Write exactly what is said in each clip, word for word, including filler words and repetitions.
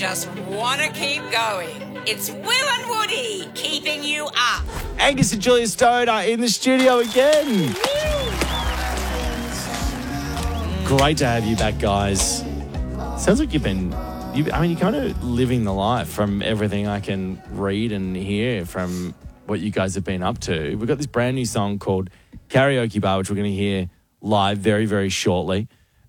just want to keep going. It's Will and Woody keeping you up. Angus and Julia Stone are in the studio again. Great to have you back, guys. Sounds like you've been, you, I mean, you're kind of living the life from everything I can read and hear from what you guys have been up to. We've got this brand new song called Karaoke Bar, which we're going to hear live very, very shortly.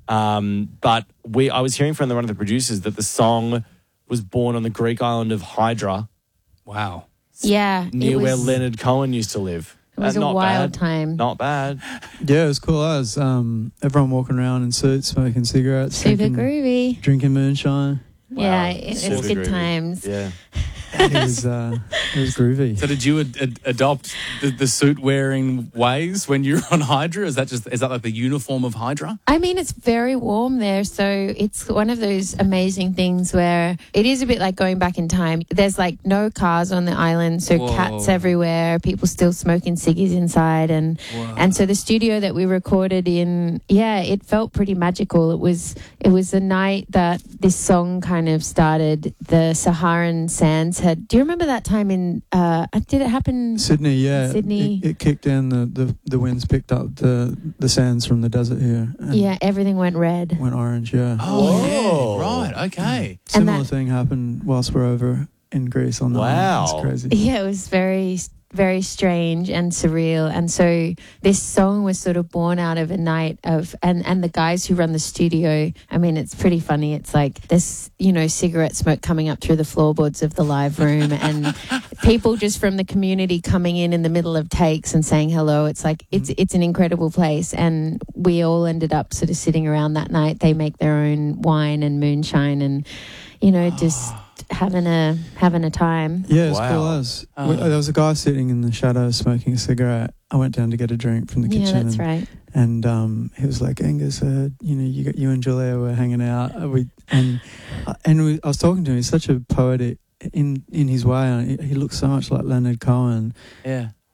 Um, but we, I was hearing from the, one of the producers that the song was born on the Greek island of Hydra. Wow. Yeah. Near it was, where Leonard Cohen used to live. It was Uh, a not wild bad. time. Not bad. Yeah, it was cool. I was um, everyone walking around in suits, smoking cigarettes, Super drinking, groovy. drinking moonshine. Yeah, it, it Super was good groovy. times. Yeah. It was uh, it was groovy. So did you ad- ad- adopt the, the suit wearing ways when you were on Hydra? Is that just is that like the uniform of Hydra? I mean, it's very warm there, so it's one of those amazing things where it is a bit like going back in time. There's like no cars on the island, so Whoa. cats everywhere, people still smoking ciggies inside, and and so the studio that we recorded in, yeah, it felt pretty magical. It was it was the night that this song kind of started. The Saharan sands had. Do you remember that time in? Uh, did it happen? Sydney, yeah. Sydney. It, it kicked in. The, the, the winds picked up the, the sands from the desert here. And Yeah, everything went red. went orange. Yeah. Oh, Whoa. yeah. Right. Okay. Similar that- thing happened whilst we're over in Greece on the Wow. island. It's crazy. Yeah, it was very, very strange and surreal. And so this song was sort of born out of a night of, and, and the guys who run the studio, I mean, it's pretty funny. It's like this, you know, cigarette smoke coming up through the floorboards of the live room and people just from the community coming in in the middle of takes and saying hello. It's like, it's, it's an incredible place. And we all ended up sort of sitting around that night. They make their own wine and moonshine and, you know, just having a having a time. Yeah, it's Wow. cool as. Oh. We- There was a guy sitting in the shadows smoking a cigarette. I went down to get a drink from the Yeah, kitchen. that's and, right. And um, he was like, Angus, uh, you know, you got you and Julia were hanging out. Uh, We and uh, and we, I was talking to him. He's such a poetic in in his way. And he, he looks so much like Leonard Cohen. Yeah.